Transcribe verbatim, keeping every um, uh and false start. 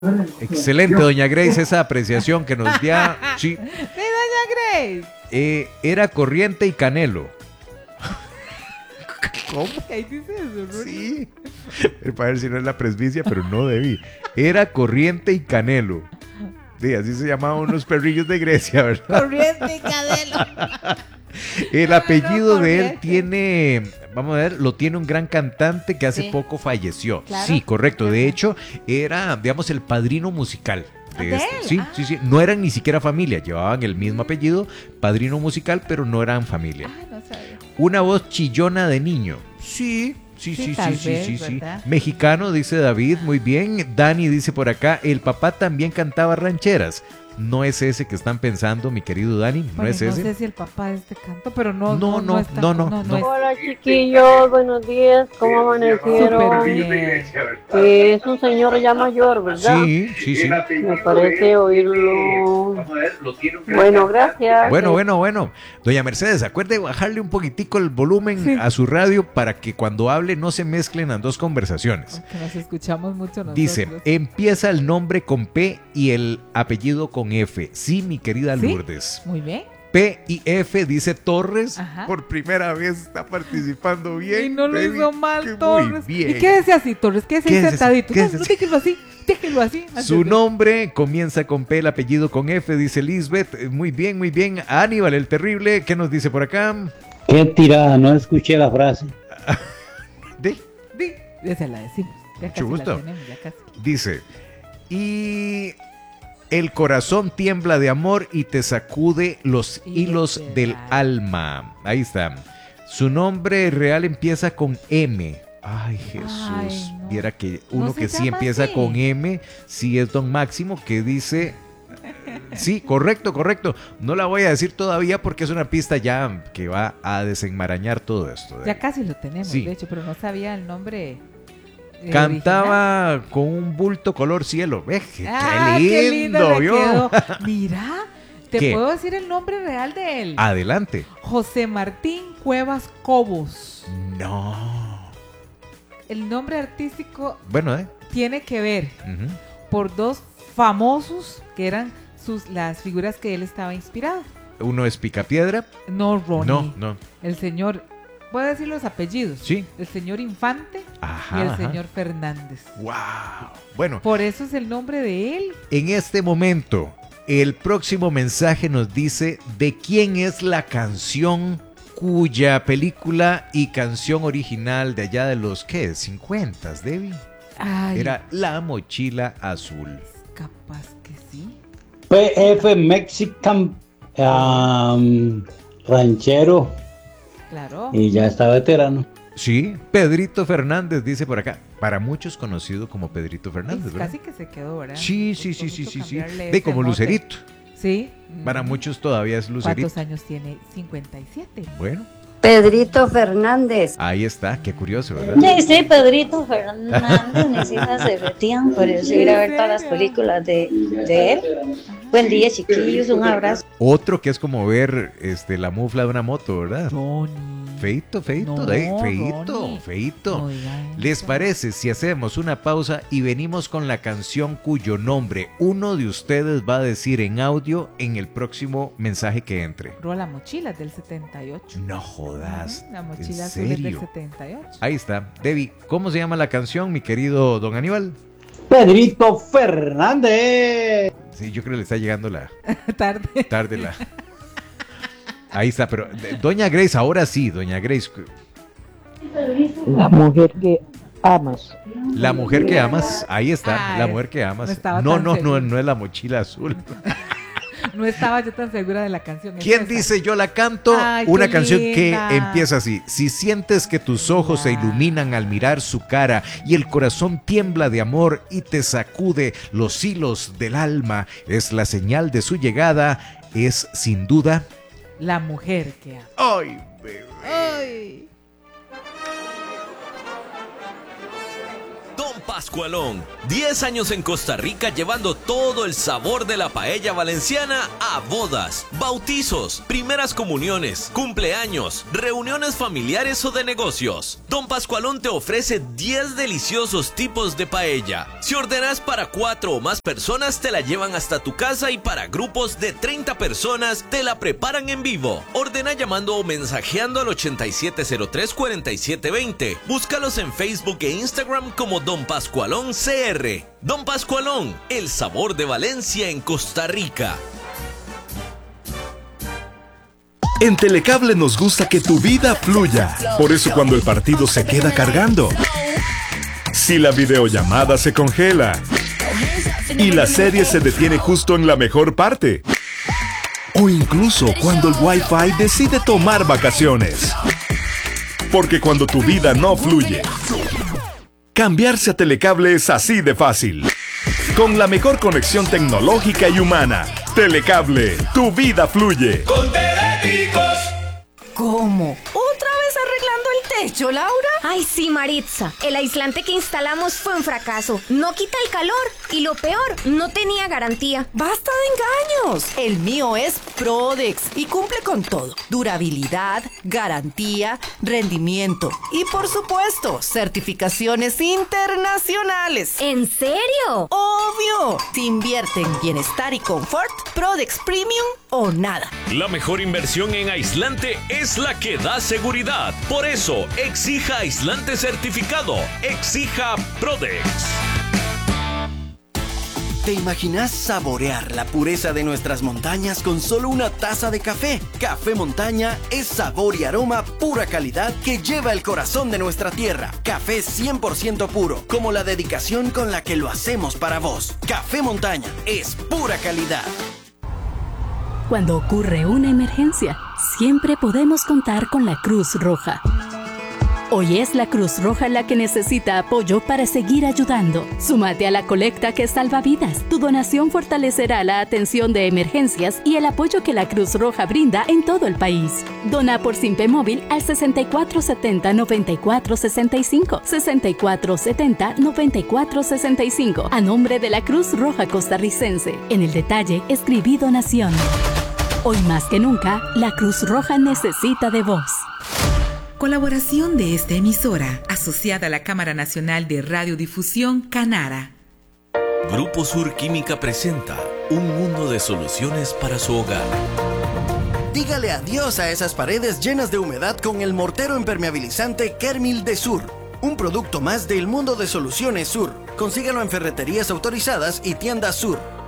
Excelente, doña Grace, esa apreciación que nos dio. Sí. Sí, doña Grace. Eh, era Corriente y Canelo. ¿Cómo? Ahí dice eso, ¿no? Sí. Para ver si no es la presbicia, pero no debí. Era Corriente y Canelo. Sí, así se llamaban unos perrillos de Grecia, ¿verdad? Corriente y Canelo. El apellido no, de él Corriente. tiene, vamos a ver, lo tiene un gran cantante que hace Sí. poco falleció. Claro. Sí, correcto. De Ajá. hecho, era, digamos, el padrino musical de ¿De este. él? Sí, Ah. sí, sí. No eran ni siquiera familia, llevaban el mismo apellido, padrino musical, pero no eran familia. Ah, no sabía. Una voz chillona de niño. Sí, sí, Sí, sí, tal sí, vez, sí, sí, sí. ¿verdad? Mexicano, dice David, muy bien. Dani dice por acá, el papá también cantaba rancheras. No es ese que están pensando, mi querido Dani, no Bueno, es no ese. sé si el papá de este canto, pero no, No, no, no, está- no, no, no. es- Hola chiquillos, buenos días, ¿cómo amanecieron? Súper bien. Eh, es un señor ya mayor, ¿verdad? Sí, sí, sí. Me parece oírlo. Bueno, gracias. Bueno, bueno, bueno. Doña Mercedes, acuerde de bajarle un poquitico el volumen Sí. a su radio para que cuando hable no se mezclen las dos conversaciones. Que nos escuchamos mucho nosotros. Dice, empieza el nombre con P y el apellido con F. Sí, mi querida ¿Sí? Lourdes. Muy bien. P y F, dice Torres. Ajá. Por primera vez está participando bien. Y no lo baby. hizo mal, Qué Torres. Muy bien. ¿Y qué decía así, Torres? ¿Qué decía Quédese así, sentadito? quédese No, no, así. déjelo así, déjelo así. antes Su de- nombre comienza con P, el apellido con F, dice Lisbeth. Muy bien, muy bien. Aníbal el Terrible, ¿qué nos dice por acá? Qué tirada, no escuché la frase. De, Di, ya se la decimos. Ya Mucho casi gusto. la tenemos, ya casi. dice, y el corazón tiembla de amor y te sacude los Y hilos literal. del alma. Ahí está. Su nombre real empieza con M. Ay, Jesús. Ay, no. Viera que No uno se que sí llama empieza así. con M, sí es Don Máximo, que dice... Sí, correcto, correcto. No la voy a decir todavía porque es una pista ya que va a desenmarañar todo esto. Ya casi lo tenemos, Sí. de hecho, pero no sabía el nombre. eh, Cantaba con un bulto color cielo. Ve, qué, original. Ah, qué lindo le ¿vio? quedó. Mira, te ¿Qué? puedo decir el nombre real de él. Adelante. José Martín Cuevas Cobos. No. El nombre artístico Bueno, ¿eh? tiene que ver Ujú. por dos famosos que eran sus, las figuras que él estaba inspirado. Uno es Picapiedra. No Ronnie. No, no. El señor, voy a decir los apellidos. Sí. El señor Infante Ajá. y el ajá. señor Fernández. Wow. Bueno, Por eso es el nombre de él. en este momento, el próximo mensaje nos dice de quién es la canción cuya película y canción original de allá de los, ¿qué? cincuenta, Debbie. Ay, Era La Mochila Azul. capaz que sí. P F Mexican um, ranchero Claro. y ya está veterano. Sí, Pedrito Fernández dice por acá. Para muchos conocido como Pedrito Fernández, Es ¿verdad? casi que se quedó, ¿verdad? Sí, sí, Costó sí, sí, mucho sí, sí. cambiarle De ese como mote. Lucerito. Sí. Para Mm. muchos todavía es Lucerito. ¿Cuántos años tiene? cincuenta y siete. Bueno, Pedrito Fernández. ahí está, qué curioso, ¿verdad? Sí, sí, Pedrito Fernández, mis hijas se retían por eso ir a ver todas las películas de, de él. Buen día, chiquillos, un abrazo. Otro que es como ver este, la mufla de una moto, ¿verdad? Ronnie. Feito, feito, No, de, feito, Ronnie. feito. No digan ¿Les eso. parece si hacemos una pausa y venimos con la canción cuyo nombre uno de ustedes va a decir en audio en el próximo mensaje que entre? Bro, la mochila es del setenta y ocho. No jodas. Ujú, La ¿En mochila azul es del serio? setenta y ocho. Ahí está. Debbie, ¿cómo se llama la canción, mi querido don Aníbal? Pedrito Fernández. Sí, yo creo que le está llegando la Tarde. tarde la. Ahí está, pero de- doña Grace, ahora sí, doña Grace, La mujer que amas. la mujer que amas, ahí está, Ay, la mujer que amas. no estaba No, tan no, no, segura. no es la mochila azul. No estaba yo tan segura de la canción. es ¿Quién esa. dice yo la canto? Ay, Una qué canción linda. que empieza así. Si sientes que tus ojos se Wow. iluminan al mirar su cara y el corazón tiembla de amor y te sacude los hilos del alma, es la señal de su llegada, es sin duda. La mujer que ama. ¡Ay, bebé! Ay. Don Pascualón. diez años en Costa Rica llevando todo el sabor de la paella valenciana a bodas, bautizos, primeras comuniones, cumpleaños, reuniones familiares o de negocios. Don Pascualón te ofrece diez deliciosos tipos de paella. Si ordenas para cuatro o más personas, te la llevan hasta tu casa, y para grupos de treinta personas, te la preparan en vivo. Ordena llamando o mensajeando al ochenta y siete cero tres, cuarenta y siete veinte. Búscalos en Facebook e Instagram como Don Pascualón C R. Don Pascualón, el sabor de Valencia en Costa Rica. En Telecable nos gusta que tu vida fluya. Por eso cuando el partido se queda cargando, si la videollamada se congela y la serie se detiene justo en la mejor parte, o incluso cuando el Wi-Fi decide tomar vacaciones. Porque cuando tu vida no fluye, cambiarse a Telecable es así de fácil. Con la mejor conexión tecnológica y humana. Telecable, tu vida fluye. Con Teléticos. ¿Cómo? ¿Otra vez arreglando el techo, Laura? Ay, sí, Maritza. El aislante que instalamos fue un fracaso. No quita el calor. Y lo peor, no tenía garantía. ¡Basta de engaños! El mío es Prodex y cumple con todo. Durabilidad, garantía, rendimiento y, por supuesto, certificaciones internacionales. ¿En serio? ¡Obvio! Si invierte en bienestar y confort, Prodex Premium o nada. La mejor inversión en aislante es la que da seguridad. Por eso, exija aislante certificado. Exija Prodex. ¿Te imaginas saborear la pureza de nuestras montañas con solo una taza de café? Café Montaña es sabor y aroma pura calidad que lleva el corazón de nuestra tierra. Café cien por ciento puro, como la dedicación con la que lo hacemos para vos. Café Montaña es pura calidad. Cuando ocurre una emergencia, siempre podemos contar con la Cruz Roja. Hoy es la Cruz Roja la que necesita apoyo para seguir ayudando. Súmate a la colecta que salva vidas. Tu donación fortalecerá la atención de emergencias y el apoyo que la Cruz Roja brinda en todo el país. Dona por Simpe Móvil al sesenta y cuatro setenta, noventa y cuatro sesenta y cinco, sesenta y cuatro setenta, noventa y cuatro sesenta y cinco, a nombre de la Cruz Roja Costarricense. En el detalle, escribí donación. Hoy más que nunca, la Cruz Roja necesita de vos. Colaboración de esta emisora, asociada a la Cámara Nacional de Radiodifusión, Canara. Grupo Sur Química presenta un mundo de soluciones para su hogar. Dígale adiós a esas paredes llenas de humedad con el mortero impermeabilizante Kermil de Sur. Un producto más del mundo de soluciones Sur. Consígalo en ferreterías autorizadas y tiendas Sur.